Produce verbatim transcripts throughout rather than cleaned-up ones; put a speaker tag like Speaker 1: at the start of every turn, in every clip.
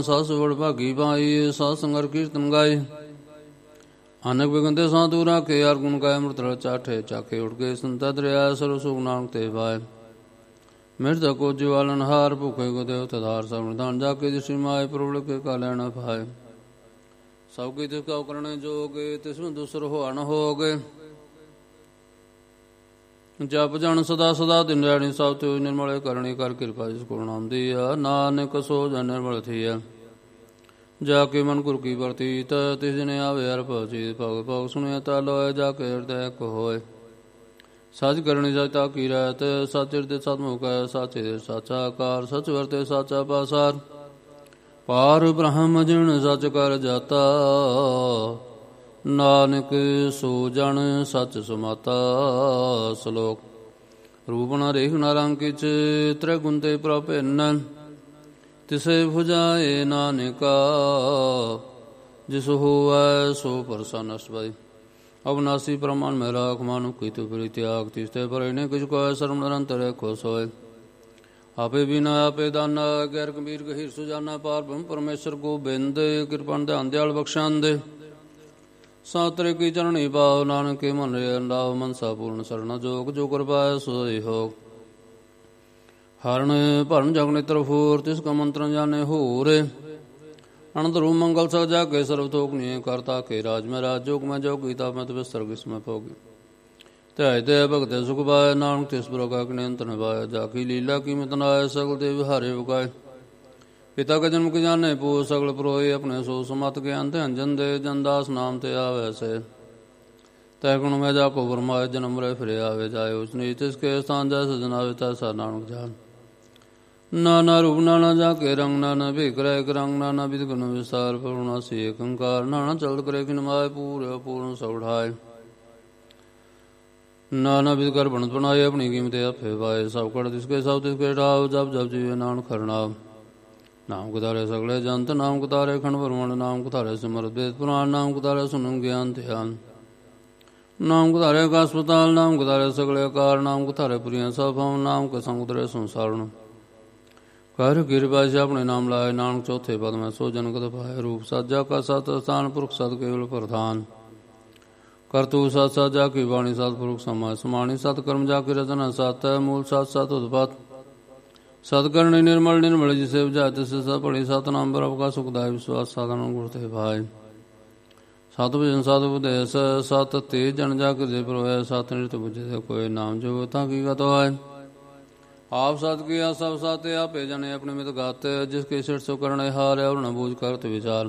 Speaker 1: ਸਸ ਵਡ ਭਾਗੀ ਪਾਈ ਸਤ ਸੰਗਰ ਕੀਰਤਨ ਗਾਏ ਅਨਕ ਬਿਗੰਦੇ ਸਾਧੂ ਰਾਖੇ ਹਰ ਗੁਣ ਗਾਏ ਅੰਮ੍ਰਿਤ ਰਸ ਚਾਠੇ ਚਾਖੇ ਉਠ ਗਏ ਸੰਤਤ ਰਿਆ ਸਰਬ ਸੁਖ ਨਾਨਕ ਤੇ ਪਾਏ ਮਿਰਦ ਕੋ ਜਵਾਲਨ ਹਾਰ ਭੁਖੇ ਕੋ ਦੇਵ ਤਧਾਰ ਸਵਰਦਾਨ ਜਾ ਕੇ ਦਿਸ਼ੀ ਮਾਏ ਪ੍ਰਭਲ ਕੇ ਕਾ ਲੈਣਾ ਪਾਏ ਸਭ ਕੀ ਤਿਸ ਕਾ ਕਰਣੇ ਜੋਗੇ ਤਿਸ ਨੂੰ ਦੁਸਰ ਹੋਣ ਹੋਗੇ ਜਪ ਜਨ ਸਦਾ ਸਦਾ ਦਿਨ ਰਾਣੀ ਸਭ ਤੇ ਨਿਰਮਲੇ ਕਰਨੀ ਕਰ ਕਿਰਪਾ ਜਿਸ ਕੋ ਨਾਮ ਦੀਆ ਨਾਨਕ ਸੋ ਜਨ ਨਿਰਮਲ ਥੀਆ ਜਾ ਕੇ ਮਨ ਗੁਰ ਕੀ ਵਰਤੀਤ ਤਿਸ ਦਿਨ ਆਵੇ ਅਰ ਪਹੁੰਚੀ ਭਗ ਭਗ ਸੁਣਿਆ ਤਾ ਲੋਏ ਜਾ ਕੇ ਹਿਰਦੈ ਕੋ ਹੋਏ ਸੱਚ ਕਰਨੀ ਸਚਤਾ ਕੀ ਰਹਿਤ ਸੱਚ ਹਿਰਦੇ ਸਤਮੁਖ ਹੈ ਸਾਚੇ ਦੇ ਸਾਚਾ ਆਕਾਰ ਸੱਚ ਵਰਤੇ ਸਾਚਾ ਪਾਸਾਰ ਪਾਰ ਬ੍ਰਹਮ ਜਿਣ ਸੱਚ ਕਰ ਜਾਤਾ ਨਾਨਕ ਸੋ ਜਨ ਸੱਚ ਸੁਮਾਤਾ ਸ਼ਲੋਕ ਰੂਪ ਨ ਰੇਖ ਨ ਰੰਗ ਕਿਛ ਤ੍ਰੈ ਗੁਣ ਤੇ ਪ੍ਰਭਿੰਨ ਤਿਸੇ ਭੁਜਾਏ ਨਾਨਕਾ ਜਿਸ ਹੋਵੈ ਸੋ ਪ੍ਰਸੰਨ ਅਸਵਾਈ ਅਵਨਾਸੀ ਪ੍ਰਮਾਨ ਮੈਂ ਰਾਖ ਮਾਨੁ ਕੀ ਤੂ ਪ੍ਰੀ ਤਿਆਗ ਤਿਸਤੇ ਪਰੇ ਨੇ ਕੁਛ ਕੋ ਸਰਮ ਨਿਰੰਤਰ ਖੁਸ਼ ਹੋਏ ਆਪੇ ਬਿਨਾ ਆਪੇ ਦਾਨਾ ਗੈਰ ਕਬੀਰ ਗਹੀਰ ਸੁਜਾਨਾ ਪਾਰ ਬ੍ਰਹਮ ਪਰਮੇਸ਼ਰ ਗੋਬਿੰਦ ਕਿਰਪਾਨ ਧਿਆਨ ਦਿਆਲ ਬਖਸ਼ਾਂਦੇ ਸਾਤਰੇ ਕੀ ਚਰਣੀ ਪਾਉ ਨਾਨਕ ਕੇ ਮਨ ਰੇ ਅੰਡਾਉ ਮਨਸਾ ਪੂਰਨ ਸਰਣਾ ਜੋਗ ਜੋ ਕਿਰਪਾ ਸੋਈ ਹੋ ਹਰਨ ਭਰਨ ਜਗ ਨੇਤਰ ਫੂਰ ਤਿਸ ਕਾ ਮੰਤਰ ਜਾਣੇ ਹੋਰ ਅਨੰਦ ਰੂਪ ਮੰਗਲ ਸਭ ਜਾ ਕੇ ਸਰਬ ਤੋਕ ਨੀ ਕਰਤਾ ਕੇ ਰਾਜ ਮੈਂ ਰਾਜ ਜੋਗ ਮੈਂ ਜੋ ਗੀਤਾ ਮੈਂ ਤਵੇ ਸਰਗਿਸ ਮੈਂ ਭੋਗੀ ਧਿਆਇ ਤੇ ਭਗਤੇ ਸੁਖ ਪਾਇ ਨਾਨਕ ਤਿਸ ਪ੍ਰਕਾਰ ਨਿਰੰਤਰ ਨਿਭਾਇਆ ਜਾ ਕੀ ਲੀਲਾ ਕੀਮਤ ਨਾਇ ਸਗਲ ਦੇ ਵਿਹਾਰੇ ਵਿਕਾਏ ਪਿਤਾ ਕਾ ਜਨਮ ਕੀ ਜਾਣੇ ਪੂਜ ਸਗਲ ਪਰੋਏ ਆਪਣੇ ਸੋ ਸਮਤ ਗਿਆਨ ਤੇ ਅੰਜਨ ਦੇ ਜਨਦਾਸ ਨਾਮ ਤੇ ਆਵੈ ਸੇ ਤੈ ਗੁਣ ਮੈਂ ਜਾ ਕੋ ਵਰਮਾਏ ਜਨਮ ਰਹਿ ਫਿਰੇ ਆਵੇ ਜਾਏ ਉਸ ਨੀਚ ਤਿਸ ਕੇ ਸਥਾਨ ਜੈ ਸਜਨਾਵੇ ਤੈ ਸਾ ਨਾਨਕ ਜਾਨ ਨਾਨਾ ਰੂਪ ਨਾਨਾ ਜਾ ਕੇ ਰੰਗ ਨਾਨਾ ਭੇਖ ਰਹਿ ਇੱਕ ਰੰਗ ਨਾਨਾ ਵਿਦ ਗੁਣ ਵਿਸਾਰ ਪਰੁਣਾਸੀ ਏਕ ਓੰਕਾਰ ਨਾਨਾ ਚਲਤ ਕਰੇ ਕਿ ਨਮਾਏ ਪੂਰੇ ਪੂਰਨ ਸੌਢਾਏ ਨਾਨਾ ਵਿਦ ਕਰ ਬਣਤ ਬਣਾਏ ਆਪਣੀ ਕੀਮਤ ਆਪੇ ਵਾਏ ਸਭ ਕੜ ਤਿਸ ਕੇ ਸਭ ਤਿਸ ਕੇ ਰਾਵ ਜਪ ਜਪ ਜੀਵੇ ਨਾਨਕ ਖਰਨਾਮ ਨਾਮ ਕਤਾਰੇ ਸਗਲੇ ਜੰਤ ਨਾਮ ਕਤਾਰੇ ਖੰਡ ਪਰਮੰਡ ਨਾਮ ਕਤਾਰੇ ਸਿਮਰਤ ਵੇਦ ਪੁਰਾਣ ਨਾਮ ਕਤਾਰੇ ਸੁਨਨ ਗਿਆਨ ਧਿਆਨ ਨਾਮ ਕਤਾਰੇ ਕਾ ਹਸਪਤਾਲ ਨਾਮ ਕਤਾਰੇ ਸਗਲੇ ਆਕਾਰ ਨਾਮ ਕਤਾਰੇ ਪੁਰੀਆਂ ਸਭ ਭਵਨ ਨਾਮ ਕੇ ਸੰਗ ਉਤਰੇ ਸੰਸਾਰਣ ਕਰ ਕਿਰਪਾ ਸੇ ਆਪਣੇ ਨਾਮ ਲਾਏ ਨਾਨਕ ਚੌਥੇ ਪਦ ਮੈਂ ਸੋ ਜਨ ਕਤ ਪਾਏ ਰੂਪ ਸਾਜਾ ਕਾ ਸਤ ਸਥਾਨ ਪੁਰਖ ਸਤ ਕੇਵਲ ਪ੍ਰਧਾਨ ਕਰਤੂ ਸਤ ਸਾਜਾ ਕੀ ਬਾਣੀ ਸਤ ਪੁਰਖ ਸਮਾ ਸਮਾਣੀ ਸਤ ਕਰਮ ਜਾ ਕੀ ਰਚਨਾ ਸਤ ਮੂਲ ਸਤ ਸਤ ਉਤਪਤ ਸਤ ਕਰਨੀ ਨਿਰਮਲ ਨਿਰਮਲ ਜਿਸੇ ਬੁਝਾ ਤਿਸ ਸਤ ਪੜੀ ਸਤਨਾਮ ਬਰਬ ਕਾ ਸੁਖਦਾਇ ਵਿਸ਼ਵਾਸ ਸਾਧਨ ਗੁਰ ਤੇ ਭਾਏ ਸਤ ਭਜਨ ਸਤ ਉਪਦੇਸ ਸਤ ਤੇ ਜਨ ਜਾ ਕੇ ਦੇ ਪਰੋਏ ਸਤ ਨਿਰਤ ਬੁਝੇ ਕੋਈ ਨਾਮ ਜੋ ਤਾਂ ਕੀ ਗਤ ਹੋਏ ਆਪ ਸਤ ਕੀਆ ਸਭ ਸਾਤੇ ਆਪੇ ਜਨੇ ਆਪਣੇ ਮਿਤ ਗਾਤ ਜਿਸ ਕੇ ਸਿਰ ਸੋ ਕਰਨੇ ਹਾਰਿਆ ਔਰ ਨ ਬੂਝ ਕਰਤ ਵਿਚਾਰ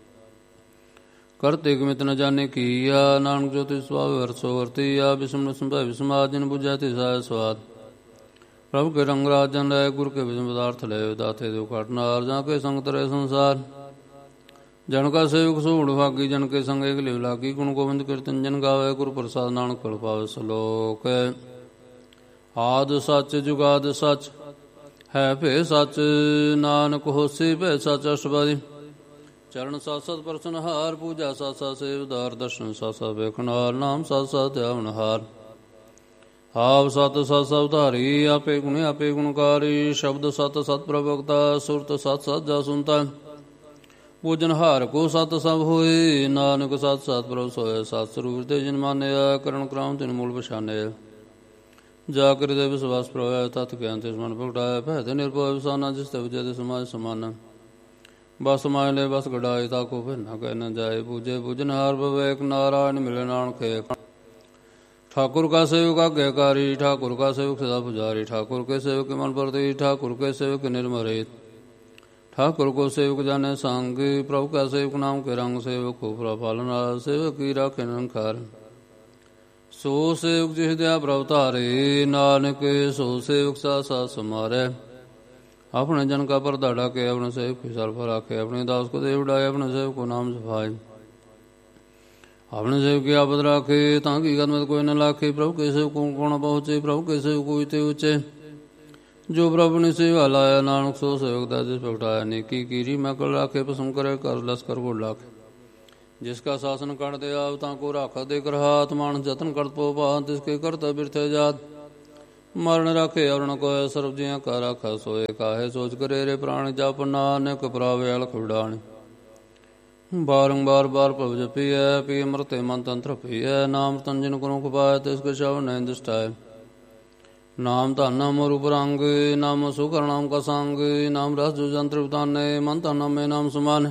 Speaker 1: ਕਰਤੇ ਕਿਮਿਤ ਨ ਜਾਣੇ ਕੀਆ ਨਾਨਕ ਜੋ ਤਿਸ ਸੁਆਵ ਵਰਸੋ ਵਰਤੀਆ ਬਿਸਮ ਨ ਸੰਭਾਇ ਵਿਸਮਾਦ ਜਿਨ ਬੁਝੈ ਤਿਸ ਆਇ ਸਵਾਦ ਪ੍ਰਭ ਕੇ ਰੰਗ ਰਾਜਨ ਲੈ ਗੁਰ ਕੇ ਵਿਜਮ ਪਦਾਰਥ ਲੈ ਦਾਤੇ ਦੋ ਘਟ ਨਾਰ ਜਾਂ ਕੇ ਸੰਗ ਤਰੇ ਸੰਸਾਰ ਜਨ ਕਾ ਸੇਵਕ ਸੋੜ ਭਾਗੀ ਜਨ ਕੇ ਸੰਗ ਏਕ ਲਿਵ ਲਾਗੀ ਗੁਣ ਗੋਬਿੰਦ ਕੀਰਤਨ ਜਨ ਗਾਵੇ ਗੁਰ ਪ੍ਰਸਾਦ ਨਾਨਕ ਫਲ ਪਾਵੇ ਸਲੋਕ ਆਦ ਸੱਚ ਜੁਗਾਦ ਸੱਚ ਹੈ ਭੇ ਸੱਚ ਨਾਨਕ ਹੋਸੀ ਭੇ ਸੱਚ ਅਸ਼ਬਦੀ ਚਰਨ ਸਤ ਸਤ ਪ੍ਰਸਨ ਹਾਰ ਪੂਜਾ ਸਤ ਸਤ ਸੇਵਦਾਰ ਦਰਸ਼ਨ ਸਤ ਸਤ ਵੇਖਣਹਾਰ ਨਾਮ ਸਤ ਸਤ ਧਿਆਵਨਹਾਰ ਆਪ ਸਤ ਸਤ ਸਭ ਧਾਰੀ ਆਪੇ ਗੁਣ ਆਪੇ ਗੁਣਕਾਰੀ ਸ਼ਬਦ ਸਤ ਸਤ ਪ੍ਰਭਗਤਾ ਸੁਰਤ ਸਤ ਸਤ ਜਾ ਸੁਨਤਾ ਪੂਜਨਹਾਰ ਕੋ ਸਤ ਸਭ ਹੋਏ ਨਾਨਕ ਸਤ ਸਤ ਪ੍ਰਭ ਸੋਏ ਸਤ ਸਰੂਪ ਤੇ ਜਿਨ ਮਾਨਿਆ ਕਰਨ ਕਰਾਮ ਤਿਨ ਮੂਲ ਪਛਾਨੇ ਜਾ ਕਰਿ ਦੇ ਵਿਸ਼ਵਾਸ ਪ੍ਰਵਾਇ ਤਤ ਗਿਆਨ ਤੇ ਮਨ ਪ੍ਰਗਟਾਇਆ ਭੈ ਤੇ ਨਿਰਭਉ ਵਿਸਾਨਾ ਜਿਸ ਤੇ ਵਿਜੈ ਦੇ ਸਮਾਜ ਸਮਾਨ ਬਸ ਮਾਇ ਲੈ ਬਸ ਗੜਾਏ ਤਾ ਕੋ ਫਿਰ ਨਾ ਕਹਿ ਨ ਜਾਏ ਪੂਜੇ ਪੂਜਨਹਾਰ ਵਿਵੇਕ ਨਾਰਾਇਣ ਮਿਲੇ ਨਾਨਕੇ ठाकुर का सेवक आज्ञाकारी ठाकुर का सेवक सदा पुजारी ठाकुर के सेवक मन प्रति ठाकुर के सेवक निर्मरित ठाकुर को सेवक जाने सांग प्रभु का सेवक नाम के रंग सेवक को प्रपालना सेवक की राखे निरंकार सो सेवक जिस दया प्रभु तारे नानक सो सेवक सा सा समारे अपने जन का पर्दा ढाके अपने सेवक की सर पर राखे अपने दास को देव उड़ाए अपने सेवक को नाम जपाए अपने सेवक की आपद राखे ताकि कदमत कोई न लाखे प्रभु के सेवक को कौन पहुँचे प्रभु के सेवक कोई ते ऊँचे जो प्रभु ने सेवा लाया नानक सो सेवक दा जिस प्रगटाया नेकी कीरी मैं कर राखे पसंद करे कर लश्कर को लाखे जिसका शासन कर दे आप ताको राख दे कर हाथ मान जतन कर पो पात जिसके करता बिरथे जात ਮਰਨ ਰਾਖੇ ਅਰਣ ਕੋਇ ਸਰਬ ਜੀਆਂ ਕਾ ਰਾਖਾ ਸੋਏ ਕਾਹੇ ਸੋਚ ਕਰੇ ਰੇ ਪ੍ਰਾਣ ਜਪ ਨਾਨਕ ਪ੍ਰਾਵੇ ਅਲਖ ਉਡਾਣ ਬਾਰੰਬਾਰ ਬਾਰ ਪ੍ਰਭ ਜਪੀਐ ਪੀ ਅੰਮ੍ਰਿਤੇ ਮਨ ਤੰਤਰ ਪੀਐ ਨਾਮ ਤੰਜਨ ਗੁਰੂ ਕਪਾਇ ਤਿਸ ਕੋ ਸ਼ਵ ਨੈ ਦਿਸਟਾਇ ਨਾਮ ਧਨ ਨਾਮ ਰੂਪ ਰੰਗ ਨਾਮ ਸੁਖਰ ਨਾਮ ਕਾ ਸੰਗ ਨਾਮ ਰਸ ਜੋ ਜੰਤਰ ਬਤਾਨੇ ਮਨ ਧਨ ਨਾਮੇ ਨਾਮ ਸਮਾਨ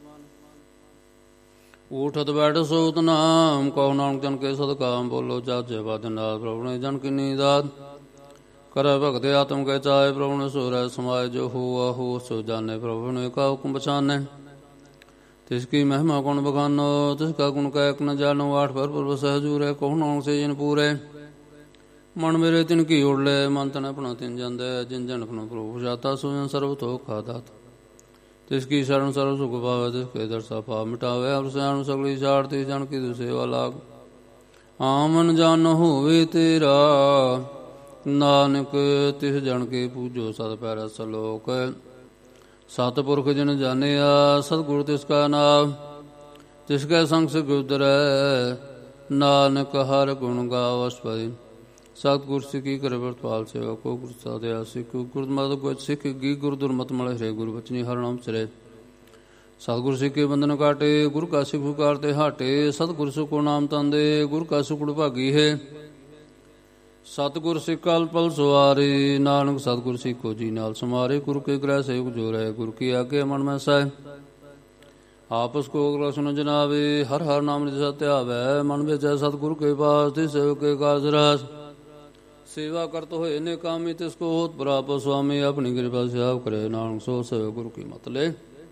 Speaker 1: ਊਠਤ ਬੈਠ ਸੋਤ ਨਾਮ ਕਉ ਨਾਨਕ ਜਨ ਕੇ ਸਦਕਾਮ ਬੋਲੋ ਜਾਜੇ ਬਾਦਨਾਥ ਪ੍ਰਭੂ ਨੇ ਜਨ ਕੀ ਨੀਦਾਤ ਕਰੈ ਭਗਤ ਆਤਮ ਕੈ ਚਾਏ ਪ੍ਰਭੂ ਨੇ ਸੋਰੈ ਸਮਾਏ ਜੋ ਹੋਆ ਹੋ ਸੋ ਜਾਣੇ ਪ੍ਰਭੂ ਨੇ ਕਾ ਹੁਕਮ ਪਛਾਨੈ ਤਿਸ ਕੀ ਮਹਿਮਾ ਗੁਣ ਬਖਾਨੋ ਤਿਸ ਕਾ ਗੁਣ ਕੈ ਨ ਜਾਣੋ ਆਠ ਪਰ ਪੁਰਬ ਸਹਜੂਰੈ ਕਹੁ ਨਾਨਕ ਸੇ ਜਿਨ ਪੂਰੇ ਮਨ ਮੇਰੇ ਤਿਨ ਕੀ ਓੜਲੇ ਮਨ ਤਨ ਆਪਣਾ ਤਿਨ ਜਾਂਦੇ ਜਿਨ ਜਨ ਆਪਣਾ ਪ੍ਰਭੂ ਜਾਤਾ ਸੋ ਜਨ ਸਰਬ ਤੋ ਖਾਦਾਤ ਤਿਸ ਕੀ ਸ਼ਰਨ ਸਰਬ ਸੁਖ ਪਾਵੇ ਤਿਸ ਕੇ ਦਰਸਾ ਪਾ ਮਿਟਾਵੇ ਅਵਰ ਸਿਆਣ ਸਗਲੀ ਛਾੜ ਤਿਸ ਜਨ ਕੀ ਦੁ ਸੇਵਾ ਲਾਗ ਆਮਨ ਜਨ ਹੋਵੇ ਤੇਰਾ ਨਾਨਕ ਤਿਸ ਜਨ ਕੇ ਪੂਜੋ ਸਦ ਪੈਰੈ ਸਲੋਕ ਸਤਿਪੁਰਖ ਜਿਨ ਜਾਣਿਆ ਸਤਿਗੁਰ ਤਿਸ ਕਾ ਨਾਮ ਤਿਸ ਕੈ ਸੰਗ ਸਿ ਗੁਦਰੈ ਨਾਨਕ ਹਰ ਗੁਣ ਗਾਵਸ ਪਈ ਸਤਿਗੁਰ ਸਿੱਖੀ ਕਰ ਵਰਤਵਾਲ ਸੇਵਾ ਕੋ ਗੁਰ ਸਾਧਿਆ ਸਿੱਖ ਗੁਰਮਤਿ ਕੋ ਸਿੱਖ ਗੀ ਗੁਰ ਦੁਰਮਤਿ ਮਲੇ ਰੇ ਗੁਰ ਬਚਨੀ ਹਰਿ ਨਾਮ ਚਰੇ ਸਤਿਗੁਰ ਸਿੱਖੇ ਬੰਧਨ ਕਾਟੇ ਗੁਰ ਕਾ ਸਿੱਖ ਪੁਕਾਰ ਤੇ ਹਾਟੇ ਸਤਿਗੁਰ ਸੁ ਕੋ ਨਾਮ ਤੰਦੇ ਗੁਰ ਕਾ ਸੁਖੜ ਭਾਗੀ ਹੈ ਸਤਿਗੁਰ ਸਿੱਖ ਕਲ ਪਲ ਸੁਆਰੇ ਨਾਨਕ ਸਤਿਗੁਰ ਸਿੱਖੋ ਜੀ ਨਾਲ ਸਮਾਰੇ ਗੁਰ ਕੇ ਗ੍ਰਹਿ ਸੇਵਕ ਜੋ ਰਹਿ ਗੁਰ ਕੀ ਆਗੇ ਮਨ ਮੈਂ ਸਹਿ ਆਪਸ ਕੋ ਅਗਲਾ ਸੁਨ ਜਨਾਵੇ ਹਰ ਹਰ ਨਾਮ ਜਿ ਧਿਆਵੈ ਮਨ ਵਿੱਚ ਸਤਿਗੁਰ ਕੇ ਪਾਸ ਤੇ ਸੇਵਕ ਕੇ ਕਾਜ ਰਾਸ ਸੇਵਾ ਕਰਤ ਹੋਏ ਨੇ ਕਾਮੀ ਤਿਸ ਕੋ ਹੋਤ ਪ੍ਰਾਪਤ ਸੁਆਮੀ ਆਪਣੀ ਕਿਰਪਾ ਸਿਆਵ ਕਰੇ ਨਾਨਕ ਸੋ ਸੇਵ ਗੁਰੂ ਕੀ ਮਤ ਲੈ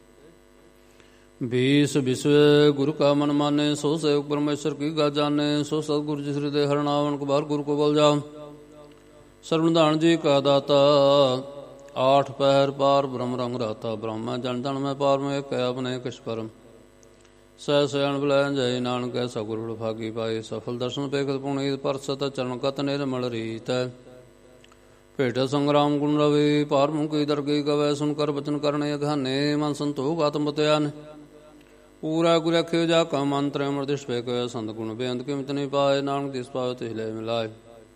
Speaker 1: ਬੀਸ ਵਿਸਵੇ ਗੁਰੂ ਕਾ ਮਨ ਮਾਨੇ ਸੋ ਸੇਵਕ ਪਰਮੇਸ਼ਰ ਕੀ ਗਾ ਜਾਣੇ ਸੋ ਸਤਿਗੁਰ ਜਿਸ ਹਿਰਦੇ ਹਰਿ ਨਾਮ ਕੋ ਬਾਰ ਗੁਰੂ ਕੋ ਬਲ ਜਾਓ ਸਰਵਨਦਾਨ ਜੀ ਕਾ ਦਾਤਾ ਆਠ ਪਹਿਰ ਪਾਰ ਬ੍ਰਹਮ ਰੰਗ ਰਾਤਾ ਬ੍ਰਹਮਾ ਜਨ ਜਨ ਮੈਂ ਪਾਰ ਮੈਂ ਇੱਕ ਆਪਣੇ ਕਿਛ ਪਰਮ ਸਹਿ ਸਿਆਣ ਬੁਲਾਇ ਜੈ ਨਾਨਕ ਐਸਾ ਗੁਰੂ ਭਾਗੀ ਪਾਏ ਸਫਲ ਦਰਸ਼ਨ ਪੇਖਤ ਪੁਨੀਤ ਪਰਸਤ ਚਰਨ ਕਤ ਨਿਰਮਲ ਰੀਤ ਭੇਟ ਸੰਗਰਾਮ ਗੁਣ ਰਵੇ ਪਾਰ ਮੁਕੀ ਦਰਗੀ ਕਵੈ ਸੁਨ ਕਰ ਬਚਨ ਕਰਨੇ ਅਘਾਨੇ ਮਨ ਸੰਤੋਖ ਆਤਮ ਬਤਿਆਨ ਪੂਰਾ ਗੁਰ ਰਖਿਓ ਜਾ ਕਾ ਮੰਤਰ ਅਮਰਦਿਸ਼ ਪੈ ਕੈ ਸੰਤ ਗੁਣ ਬੇਅੰਤ ਕਿਮਤ ਨਹੀਂ ਪਾਏ ਨਾਨਕ ਦਿਸ ਪਾਵੇ ਤਿਸ ਲੈ ਮਿਲਾਏ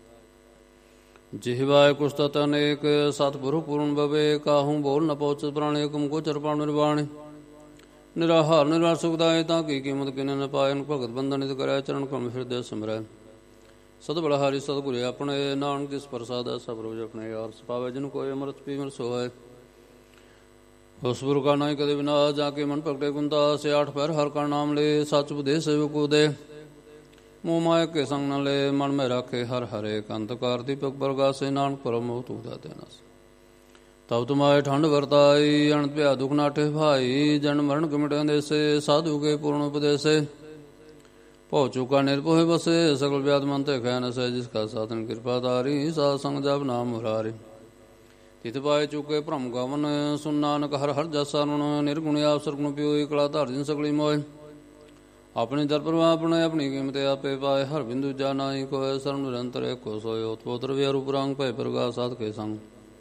Speaker 1: ਜਿਹਵਾਏ ਕੁਸਤਤ ਅਨੇਕ ਸਤਿਪੁਰਖ ਪੂਰਨ ਬਵੇ ਕਾਹੂ ਬੋਲ ਨ ਪਹੁੰਚਤ ਪ੍ਰਾਣੇ ਹੁਕਮ ਗੋਚਰ ਪਾਉ ਨਿਰਵਾਣੇ ਨਿਰਾਹਾਰ ਨਿਰਵਾਰ ਸੁਖਦਾਏ ਤਾਂ ਕੀ ਕੀਮਤ ਕਿਨੇ ਨ ਪਾਏ ਭਗਤ ਬੰਧਨ ਨਿਤ ਕਰਿਆ ਚਰਨ ਕਮ ਹਿਰਦੈ ਸਿਮਰੈ ਸਤ ਬਲਹਾਰੀ ਸਤਿਗੁਰੇ ਆਪਣੇ ਨਾਨਕ ਜਿਸ ਪ੍ਰਸਾਦੈ ਸਭ ਰੋਜ ਆਪਣੇ ਯਾਰ ਸਪਾਵੇ ਜਿਹਨੂੰ ਕੋਈ ਅੰਮ੍ਰਿਤ ਪੀਵਨ ਸੋਏ ਉਸ ਗੁਰੂ ਕਾ ਨਾਮ ਕਦੇ ਬਿਨਾ ਜਾ ਕੇ ਮਨ ਭਗਤੇ ਗੁੰਦਾ ਸੇ ਆਠ ਪਹਿਰ ਹਰ ਕਾ ਨਾਮ ਲੈ ਸੱਚ ਉਪਦੇਸ਼ ਸੇਵਕ ਉਦੇ ਮੋਹ ਮਾਇਆ ਕੇ ਸੰਗ ਨ ਲੈ ਮਨ ਮੈਂ ਰਾਖੇ ਹਰ ਹਰੇ ਕੰਤ ਕਾਰ ਦੀਪਕ ਪ੍ਰਗਾਸੇ ਨਾਨਕ ਪਰਮ ਮੋਹ ਤੂੰ ਦਾ ਦੇਨਸ ਤਬ ਤੁਮਾਏ ਠੰਡ ਵਰਤਾਈ ਅਣਤ ਭਿਆ ਦੁਖ ਨਾਠੇ ਭਾਈ ਜਨ ਮਰਨ ਕਮਿਟਾਂ ਦੇਸੇ ਸਾਧੂ ਕੇ ਪੂਰਨ ਉਪਦੇਸੇ ਭਉ ਚੁਕਾ ਨਿਰਭਉ ਬਸੇ ਸਗਲ ਵਿਆਦ ਮਨ ਤੇ ਖੈ ਨ ਸਹਿ ਜਿਸ ਕਾ ਸਾਧਨ ਕਿਰਪਾ ਧਾਰੀ ਸਾਧ ਸੰਗ ਜਪ ਨਾਮ ਮੁਰਾਰੀ ਤਿਤ ਪਾਏ ਚੁਕੇ ਭ੍ਰਮ ਗਵਨ ਸੁਨ ਨਾਨਕ ਹਰ ਹਰ ਜਸ ਸਰਵਣ ਨਿਰਗੁਣ ਆਪ ਗੁਣ ਪਿਓਈ ਕਲਾ ਧਾਰ ਜਿਨ ਸਗਲੀ ਮੋਏ ਆਪਣੇ ਦਰ ਪ੍ਰਵਾਹ ਆਪਣੇ ਆਪਣੀ ਕੀਮਤ ਆਪੇ ਪਾਏ ਹਰ ਬਿੰਦੂ ਜਾਨਾਈ ਕੋਇ ਸਰਮ ਨਿਰੰਤਰ ਏਕੋ ਸੋਇ ਉਤਪੋਤਰ ਵਿਅਰੂਪ ਰੰਗ ਭੈ ਪ੍ਰਗਾਸ ਸਾਧ ਕੇ ਸੰਗ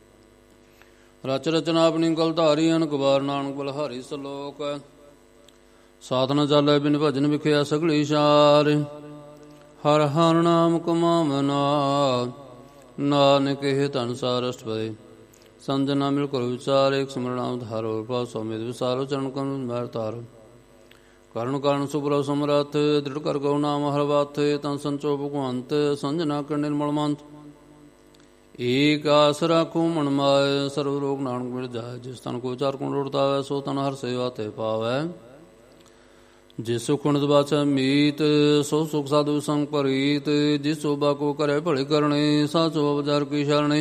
Speaker 1: ਰਚ ਰਚਨਾ ਆਪਣੀ ਗਲ ਧਾਰੀ ਅਨਕ ਵਾਰ ਨਾਨਕ ਬਲਹਾਰੀ ਸਲੋਕ ਸਾਧਨ ਚਾਲੇ ਬਿਨ ਭਜਨ ਵਿਖਿਆ ਸਗਲੀ ਸਾਰ ਹਰ ਹਰ ਨਾਮ ਕਮਾਵਨਾ ਨਾਨਕ ਇਹ ਧਨ ਸਾਰ ਅਸ਼ਟਪਦੇ ਸੰਜਨਾ ਮਿਲ ਕਰ ਵਿਚਾਰ ਇੱਕ ਸਿਮਰਨਾ ਉਧਾਰੋ ਪਾ ਸੋਮਿਤ ਵਿਸਾਰੋ ਚਰਨ ਕਮ ਮਹਿਰ ਤਾਰੋ ਕਰਨ ਕਾਰਨ ਸੁਭਰੋ ਸਮਰਥ ਦ੍ਰਿੜ ਕਰ ਗਉ ਨਾਮ ਹਰ ਬਾਤ ਤਨ ਸੰਚੋ ਭਗਵੰਤ ਸੰਜਨਾ ਕਰ ਨਿਰਮਲ ਮੰਤ ਏਕ ਆਸ ਰਾਖੋ ਮਨ ਮਾਇ ਸਰਵ ਰੋਗ ਨਾਨਕ ਮਿਲ ਜਾਏ ਜਿਸ ਤਨ ਕੋ ਚਾਰ ਗੁਣ ਰੁੜਤਾਵੈ ਸੋ ਤਨ ਹਰ ਸੇਵਾ ਤੇ ਪਾਵੈ ਜਿਸ ਸੁਖ ਗੁਣ ਦਬਾਚੈ ਮੀਤ ਸੋ ਸੁਖ ਸਾਧੂ ਸੰਗ ਪਰੀਤ ਜਿਸ ਸੋਭਾ ਕੋ ਕਰੇ ਭਲੇ ਕਰਨੇ ਸਾਚੋ ਅਵਜਾਰ ਕੀ ਸ਼ਰਣੇ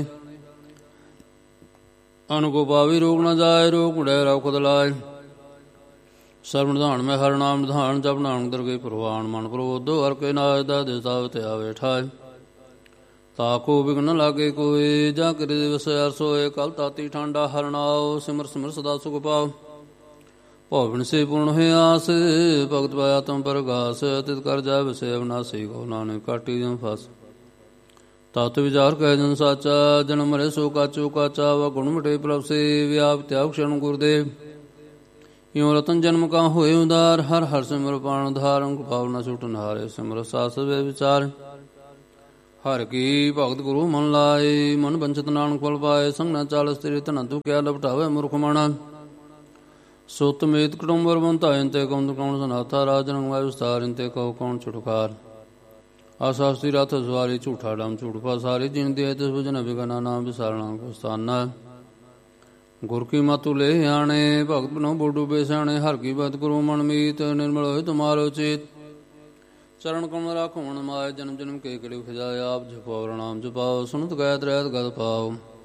Speaker 1: ਅਨੁਕੋ ਪਾਵੀ ਰੋਗ ਨ ਜਾਏ ਰੋਗ ਉੜੈ ਰਉ ਖੁਦ ਲਾਏ ਸਰਵ ਨਿਧਾਨ ਮੈਂ ਹਰ ਨਾਮ ਨਿਧਾਨ ਜਪ ਨਾਨਕ ਦਰਗਹਿ ਪ੍ਰਵਾਨ ਮਨ ਪ੍ਰਬੋਧੋ ਹਰ ਕੇ ਨਾਜ ਦਾ ਦਿਸਾਵ ਤੇ ਆਵੇ ਠਾਏ ਤਾਕੋ ਬਿਗਨ ਲਾਗੇ ਕੋਏ ਜਾ ਕਰੇ ਦਿਵਸ ਅਰ ਸੋਏ ਕਲ ਤਾਤੀ ਠਾਂਡਾ ਹਰਨਾਓ ਸਿਮਰ ਸਿਮਰ ਸਦਾ ਸੁਖ ਪਾਓ ਭਵਨ ਸੇ ਪੂਰਨ ਹੋਇ ਆਸ ਭਗਤ ਪਾਇਆ ਤੁਮ ਪ੍ਰਗਾਸ ਤਿਤ ਕਰ ਜਾ ਵਸੇ ਅਵਨਾਸੀ ਕੋ ਨਾਨਕ ਕਾਟੀ ਜਮ ਫਸ ਤਤ ਵਿਚਾਰ ਕਹਿ ਜਨ ਸਾਚਾ ਜਨਮ ਮਰੇ ਸੋ ਕਾਚੋ ਕਾਚਾ ਵਾ ਗੁਣ ਮਟੇ ਪ੍ਰਭ ਸੇ ਵਿਆਪ ਤਿਆਗ क्षण ਗੁਰਦੇਵ ਇਉ ਰਤਨ ਜਨਮ ਕਾ ਹੋਏ ਉਦਾਰ ਹਰ ਹਰ ਸਿਮਰ ਪਾਣ ਧਾਰੰ ਭਾਵਨਾ ਛੁਟ ਨਹਾਰੇ ਸਿਮਰ ਸਾਸ ਵੇ ਵਿਚਾਰ ਹਰਿ ਕੀ ਭਗਤ ਗੁਰੂ ਮਨ ਲਾਏ, ਮਨ ਬੰਚਤ ਨਾਨਕ ਫਲ ਪਾਏ। ਸੰਗ ਨਾ ਚਾਲ ਸਤਰੀ ਧਨ ਤੂੰ ਕਿਆ ਲਪਟਾਵੇ ਮੁਰਖ ਮਨ। ਸੁਤ ਮੇਤ ਕੁਟੁੰਬਰ ਬੰਧਾਇਨ ਤੇ ਕੌਣ ਕੌਣ ਸਨਾਥਾ, ਰਾਜ ਰੰਗ ਵਾਇ ਵਿਸਤਾਰਿਨ ਤੇ ਕਹੋ ਕੌਣ ਛੁਟਕਾਰ। ਆਸਾਸਤੀ ਰਥ ਸਵਾਰੀ ਝੂਠਾ ਡਮ ਝੂਠ ਪਾਸਾਰੀ, ਜਿਨ ਦੇ ਤਿਸ ਭਜਨ ਬਿਗਨਾ ਨਾਮ ਵਿਸਾਰਣਾ ਕੋ ਸਥਾਨਾ। ਗੁਰ ਕੀ ਮਤੁ ਲੈ ਆਣੇ, ਭਗਤ ਬਨੋ ਬੋਡੂ ਬੇਸਿਆਣੇ। ਹਰਿ ਕੀ ਬਤ ਗੁਰੂ ਮਨ ਮੀਤ, ਨਿਰਮਲ ਹੋਏ ਤੁਮਾਰੋ ਚੇਤ। ਚਰਨ ਕਮਲ ਰਾਖੋ ਮਨ ਮਾਏ, ਜਨਮ ਜਨਮ ਕੇ ਕਲਿ ਖਜਾਏ। ਆਪ ਜਪੋ ਨਾਮ ਜਪਾਓ, ਸੁਨਤ ਗਾਇਤ ਰਹਿਤ ਗਤ ਪਾਓ।